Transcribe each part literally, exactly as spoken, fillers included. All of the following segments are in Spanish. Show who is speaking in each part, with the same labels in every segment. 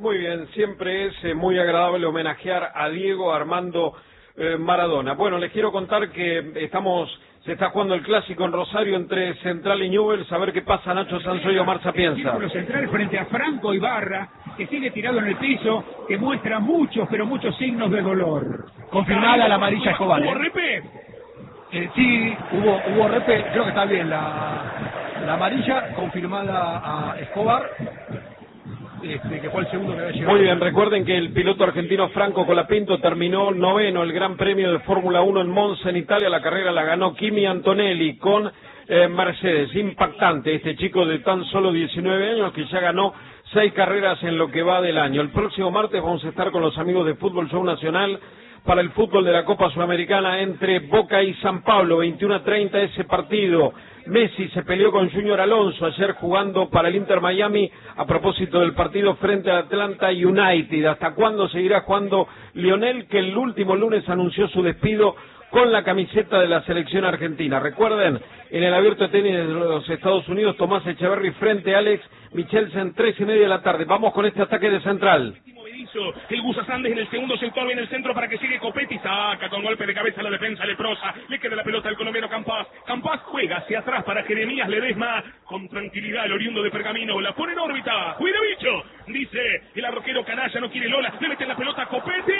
Speaker 1: Muy bien, siempre es eh, muy agradable homenajear a Diego Armando eh, Maradona. Bueno, les quiero contar que estamos, se está jugando el clásico en Rosario entre Central y Newell's. A ver qué pasa, Nacho Sanzoy y Omar Sapienza.
Speaker 2: El central frente a Franco Ibarra, que sigue tirado en el piso, que muestra muchos, pero muchos signos de dolor.
Speaker 3: Confirmada la amarilla Escobar.
Speaker 2: ¿Hubo
Speaker 3: ¿eh?
Speaker 2: repe?
Speaker 3: Eh, sí, hubo, hubo repe, creo que está bien la, la amarilla, confirmada a Escobar, este, que fue el segundo que había llegado.
Speaker 1: Muy bien, recuerden que el piloto argentino Franco Colapinto terminó noveno el Gran Premio de Fórmula uno en Monza, en Italia. La carrera la ganó Kimi Antonelli con eh, Mercedes. Impactante este chico de tan solo diecinueve años que ya ganó seis carreras en lo que va del año. El próximo martes vamos a estar con los amigos de Fútbol Show Nacional para el fútbol de la Copa Sudamericana entre Boca y San Pablo, veintiuno a treinta ese partido. Messi se peleó con Junior Alonso ayer jugando para el Inter Miami a propósito del partido frente al Atlanta United. ¿Hasta cuándo seguirá jugando Lionel, que el último lunes anunció su despido con la camiseta de la selección argentina? Recuerden, en el Abierto de Tenis de los Estados Unidos, Tomás Echeverry frente a Alex Michelsen, tres y media de la tarde. Vamos con este ataque de Central.
Speaker 4: El Gusa Sandes en el segundo sector, viene el centro para que llegue Copetti, saca con golpe de cabeza la defensa leprosa, le queda la pelota al colombiano Campas, Campas juega hacia atrás para Jeremías Ledesma, con tranquilidad el oriundo de Pergamino, la pone en órbita, cuida bicho, dice el arroquero canalla, no quiere Lola, le mete la pelota a Copetti,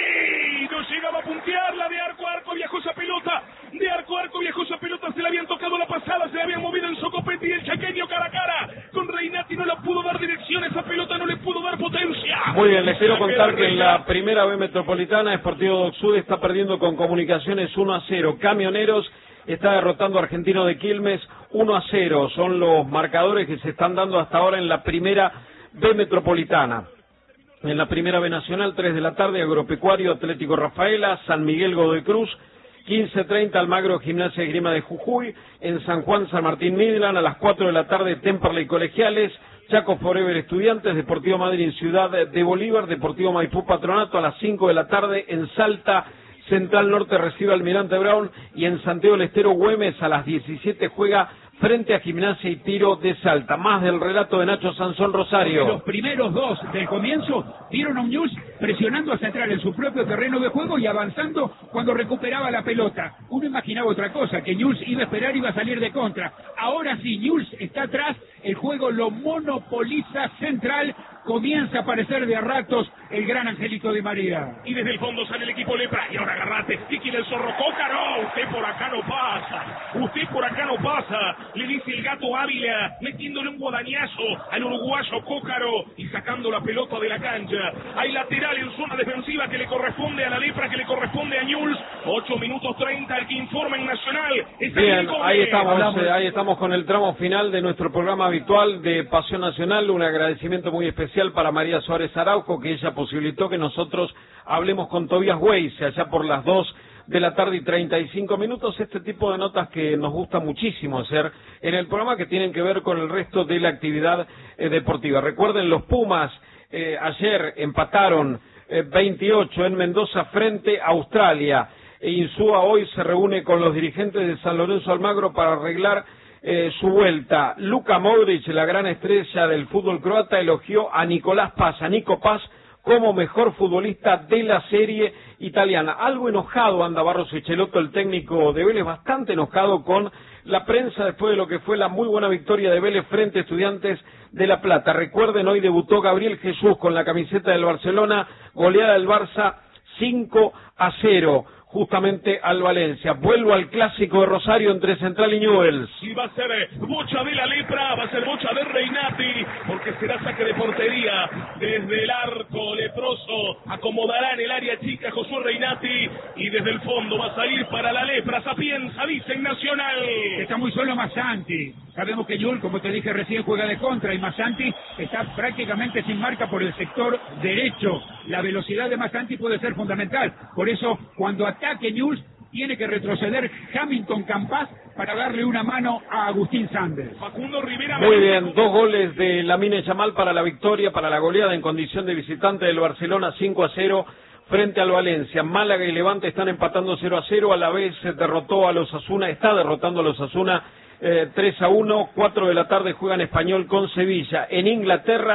Speaker 4: no llegaba a puntearla, de arco a arco viajó esa pelota, de arco a arco viajó esa pelota, se le habían tocado la pasada, se le habían movido en Copetti y el chaqueño cara a cara, con Reinati no la pudo dar dirección, esa pelota no le pudo dar potencia.
Speaker 1: Muy bien, les quiero contar que en la primera B Metropolitana, Sportivo Doc Sud está perdiendo con Comunicaciones uno a cero. Camioneros está derrotando a Argentino de Quilmes uno a cero. Son los marcadores que se están dando hasta ahora en la primera B Metropolitana. En la primera B Nacional, tres de la tarde, Agropecuario Atlético Rafaela, San Miguel Godoy Cruz, quince treinta Almagro Gimnasia y Grima de Jujuy, en San Juan San Martín Midland, a las cuatro de la tarde Temperley Colegiales, Chaco Forever Estudiantes, Deportivo Madrid Ciudad de Bolívar, Deportivo Maipú Patronato, a las cinco de la tarde en Salta, Central Norte recibe Almirante Brown, y en Santiago del Estero Güemes a las diecisiete juega frente a Gimnasia y Tiro de Salta. Más del relato de Nacho Sansón Rosario.
Speaker 2: Los primeros dos del comienzo vieron a un Newell's presionando a Central en su propio terreno de juego y avanzando cuando recuperaba la pelota. Uno imaginaba otra cosa, que Newell's iba a esperar y iba a salir de contra. Ahora sí, Newell's está atrás, el juego lo monopoliza Central, comienza a aparecer de a ratos el gran Angelito Di María.
Speaker 4: Y desde el fondo sale el equipo Lepra, y ahora agarrate, y quiere el zorro Cócaro, usted por acá no pasa, usted por acá no pasa, le dice el gato Ávila, metiéndole un guadañazo al uruguayo Cócaro, y sacando la pelota de la cancha. Hay lateral en zona defensiva que le corresponde a la Lepra, que le corresponde a Newell's, ocho minutos treinta, el que informa en Nacional. Es
Speaker 1: Bien, ahí estamos, eh, ahí estamos con el tramo final de nuestro programa habitual de Pasión Nacional. Un agradecimiento muy especial para María Suárez Araujo, que ella posibilitó que nosotros hablemos con Tobías Weiss allá por las dos de la tarde y treinta y cinco minutos, este tipo de notas que nos gusta muchísimo hacer en el programa, que tienen que ver con el resto de la actividad eh, deportiva. Recuerden, los Pumas eh, ayer empataron eh, veintiocho en Mendoza frente a Australia. E Insúa hoy se reúne con los dirigentes de San Lorenzo Almagro para arreglar Eh, su vuelta. Luka Modric, la gran estrella del fútbol croata, elogió a Nicolás Paz, a Nico Paz, como mejor futbolista de la serie italiana. Algo enojado anda Barros Echelotto, el técnico de Vélez, bastante enojado con la prensa después de lo que fue la muy buena victoria de Vélez frente a Estudiantes de La Plata. Recuerden, hoy debutó Gabriel Jesús con la camiseta del Barcelona, goleada del Barça cinco a cero. Justamente al Valencia. Vuelvo al clásico de Rosario entre Central y Newell's.
Speaker 4: Y va a ser bocha de la Lepra, va a ser bocha de Reinati, porque será saque de portería desde el arco leproso. Acomodará en el área chica Josué Reinati, y desde el fondo va a salir para la Lepra. Sapienza, dice en Nacional.
Speaker 2: Está muy solo Massanti. Sabemos que Newell's, como te dije recién, juega de contra, y Massanti está prácticamente sin marca por el sector derecho. La velocidad de Massanti puede ser fundamental. Por eso, cuando ataque Newell's, tiene que retroceder Hamilton Campas para darle una mano a Agustín Sanders.
Speaker 4: Facundo Rivera.
Speaker 1: Muy bien, dos goles de Lamine Yamal para la victoria, para la goleada en condición de visitante del Barcelona, cinco a cero frente al Valencia. Málaga y Levante están empatando cero a cero, a la vez derrotó a los Osasuna, está derrotando a los Osasuna eh, tres a uno, cuatro de la tarde juegan Español con Sevilla. En Inglaterra,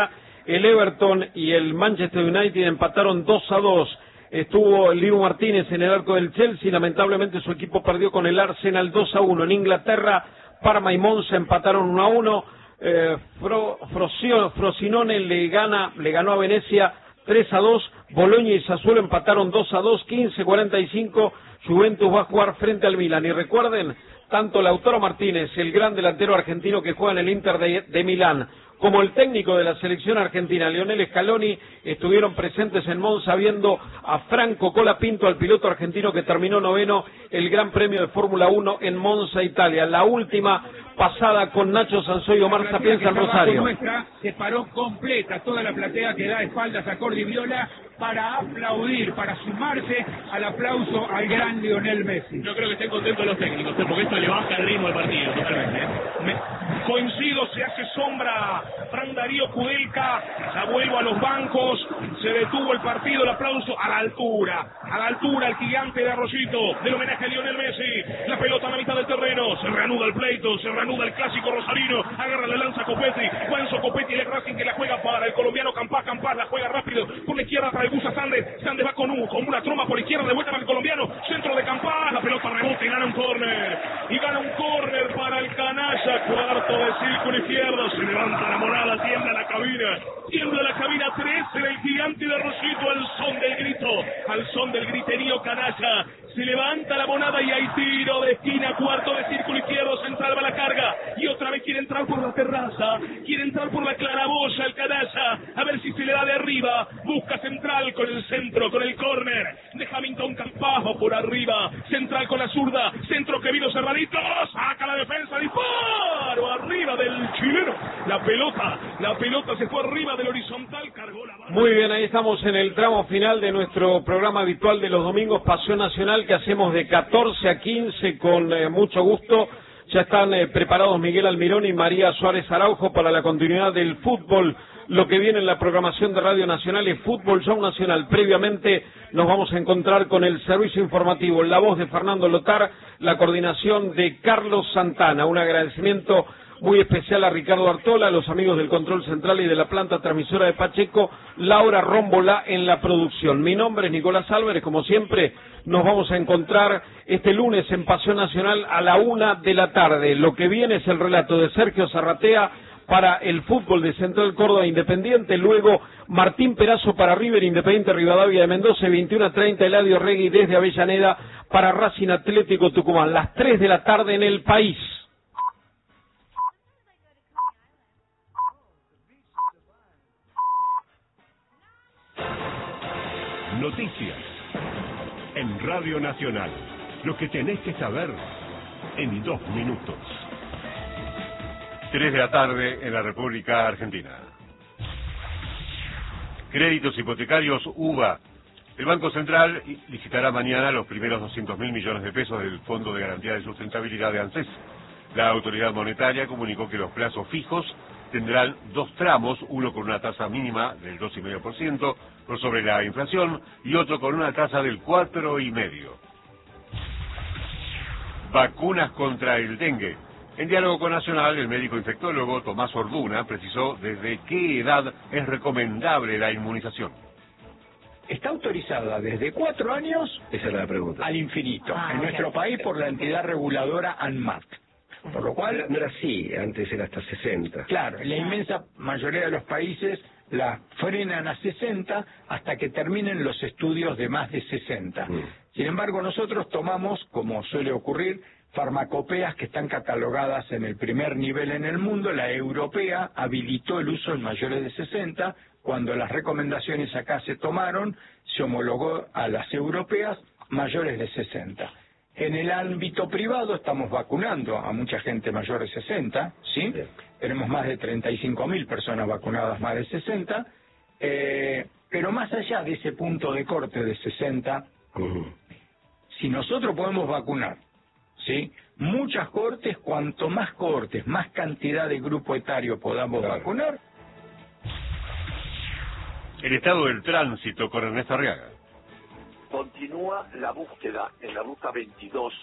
Speaker 1: el Everton y el Manchester United empataron dos a dos. Estuvo el Dibu Martínez en el arco del Chelsea, lamentablemente su equipo perdió con el Arsenal dos a uno. En Inglaterra, Parma y Monza empataron uno a uno. Eh, Fro, Frocio, Frosinone le gana, le ganó a Venecia tres a dos. Boloña y Sassuolo empataron dos a dos. quince cuarenta y cinco. Juventus va a jugar frente al Milan. Y recuerden, tanto Lautaro Martínez, el gran delantero argentino que juega en el Inter de, de Milán, como el técnico de la selección argentina, Lionel Scaloni, estuvieron presentes en Monza viendo a Franco Colapinto, al piloto argentino que terminó noveno el Gran Premio de Fórmula uno en Monza, Italia. La última pasada con Nacho Sanzoy y Omar Sapienza en Rosario.
Speaker 2: Nuestra se paró completa, toda la platea que da espaldas a Cordi Viola para aplaudir, para sumarse al aplauso al gran Lionel Messi.
Speaker 4: Yo creo que estén contentos los técnicos, porque esto le baja el ritmo al partido, totalmente. ¿eh? Me... Coincido, se hace sombra Fran Darío Kudelka, ya vuelvo a los bancos, se detuvo el partido, el aplauso a la altura, a la altura el gigante de Arroyito, del homenaje a Lionel Messi, la pelota a la mitad del terreno, se reanuda el pleito, se reanuda el clásico rosarino, agarra la lanza Copetti, Juanzo Copetti de Racing que la juega para el colombiano Campás, Campás la juega rápido, por la izquierda para el Gusa Sandes, Sandes va con, un, con una tromba por izquierda, de vuelta para el colombiano, centro de Campás, la pelota rebota y gana un córner, y gana un córner para el canalla, cuarto de círculo izquierdo, se levanta la monada, tiembla la cabina, tiembla la cabina, trece del gigante de Rosito, al son del grito, al son del griterío canalla, se levanta la monada y hay tiro de esquina, cuarto de círculo izquierdo, central va la carga, y otra vez quiere entrar por la terraza, quiere entrar por la claraboya el canalla, a ver si se le da de arriba, busca central con el centro, con el córner, de Hamilton Campajo por arriba, central con la zurda, centro que vino cerradito, saca la defensa, disparo arriba del chileno, la pelota, la pelota se fue arriba del horizontal, cargó la barra.
Speaker 1: Muy bien, ahí estamos en el tramo final de nuestro programa habitual de los domingos, Pasión Nacional, que hacemos de catorce a quince con eh, mucho gusto. Ya están eh, preparados Miguel Almirón y María Suárez Araujo para la continuidad del fútbol. Lo que viene en la programación de Radio Nacional es Fútbol Show Nacional. Previamente nos vamos a encontrar con el servicio informativo, la voz de Fernando Lotar, la coordinación de Carlos Santana. Un agradecimiento muy especial a Ricardo Artola, a los amigos del Control Central y de la planta transmisora de Pacheco, Laura Rómbola en la producción. Mi nombre es Nicolás Álvarez, como siempre, nos vamos a encontrar este lunes en Pasión Nacional a la una de la tarde. Lo que viene es el relato de Sergio Zarratea para el fútbol de Central Córdoba Independiente, luego Martín Perazo para River Independiente Rivadavia de Mendoza, veintiuno a treinta Eladio Regui desde Avellaneda para Racing Atlético Tucumán, las tres de la tarde en el país.
Speaker 5: Noticias en Radio Nacional. Lo que tenés que saber en dos minutos. Tres de la tarde en la República Argentina. Créditos hipotecarios U B A. El Banco Central licitará mañana los primeros doscientos mil millones de pesos del Fondo de Garantía de Sustentabilidad de ANSES. La autoridad monetaria comunicó que los plazos fijos tendrán dos tramos, uno con una tasa mínima del dos coma cinco por ciento por sobre la inflación y otro con una tasa del cuatro coma cinco por ciento. Vacunas contra el dengue. En diálogo con Nacional, el médico infectólogo Tomás Orduna precisó desde qué edad es recomendable la inmunización.
Speaker 6: Está autorizada desde cuatro años,
Speaker 7: esa es la pregunta,
Speaker 6: al infinito,
Speaker 7: ah,
Speaker 6: en
Speaker 7: okay.
Speaker 6: nuestro país por la entidad reguladora ANMAT. Por lo cual...
Speaker 7: No era así, antes era hasta sesenta.
Speaker 6: Claro, la inmensa mayoría de los países la frenan a sesenta hasta que terminen los estudios de más de sesenta. Mm. Sin embargo, nosotros tomamos, como suele ocurrir, farmacopeas que están catalogadas en el primer nivel en el mundo. La europea habilitó el uso en mayores de sesenta. Cuando las recomendaciones acá se tomaron, se homologó a las europeas mayores de sesenta. En el ámbito privado estamos vacunando a mucha gente mayor de sesenta, ¿sí? Bien. Tenemos más de treinta y cinco mil personas vacunadas más de sesenta, eh, pero más allá de ese punto de corte de sesenta, uh-huh. si nosotros podemos vacunar, ¿sí? Muchas cortes, cuanto más cortes, más cantidad de grupo etario podamos claro. vacunar.
Speaker 5: El estado del tránsito con Ernesto Arriaga.
Speaker 8: Continúa la búsqueda en la ruta veintidós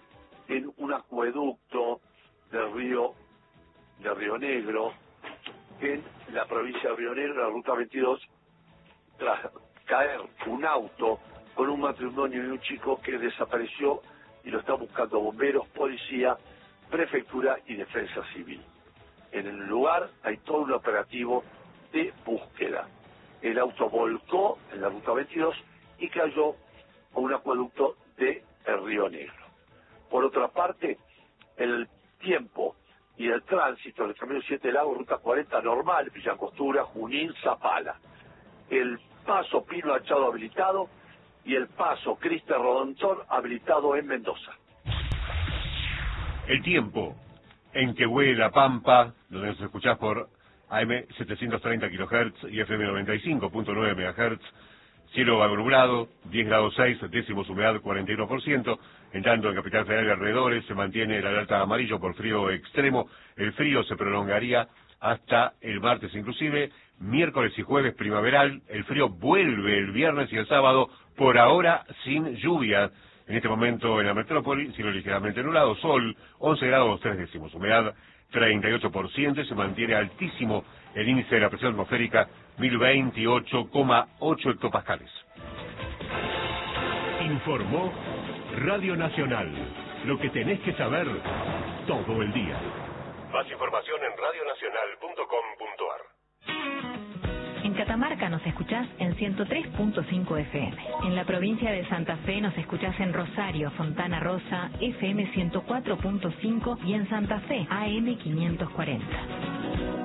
Speaker 8: en un acueducto del río de Río Negro en la provincia de Río Negro, en la ruta veintidós, tras caer un auto con un matrimonio y un chico que desapareció y lo están buscando bomberos, policía, prefectura y defensa civil. En el lugar hay todo un operativo de búsqueda. El auto volcó en la ruta veintidós y cayó a un acueducto de el Río Negro. Por otra parte, el tiempo y el tránsito del Camino siete Lagos, ruta cuarenta normal, Villa Angostura, Junín, Zapala. El paso Pino Achado habilitado y el paso Criste Rodontón habilitado en Mendoza.
Speaker 5: El tiempo en que huele la Pampa, donde nos escuchás por A M setecientos treinta kilohertz y F M noventa y cinco punto nueve megahertz, cielo nublado, diez grados seis, décimos humedad cuarenta y uno por ciento, en tanto en Capital Federal y alrededores se mantiene la alerta amarillo por frío extremo, el frío se prolongaría hasta el martes inclusive, miércoles y jueves primaveral, el frío vuelve el viernes y el sábado, por ahora sin lluvia. En este momento en la metrópoli, cielo ligeramente nublado, sol, once grados tres décimos, humedad treinta y ocho por ciento, y se mantiene altísimo el índice de la presión atmosférica, mil veintiocho coma ocho hectopascales.
Speaker 9: Informó Radio Nacional, lo que tenés que saber todo el día.
Speaker 5: Más información en radio nacional punto com punto a r.
Speaker 10: En Catamarca nos escuchás en ciento tres punto cinco F M. En la provincia de Santa Fe nos escuchás en Rosario, Fontana Rosa, F M ciento cuatro punto cinco y en Santa Fe, A M quinientos cuarenta.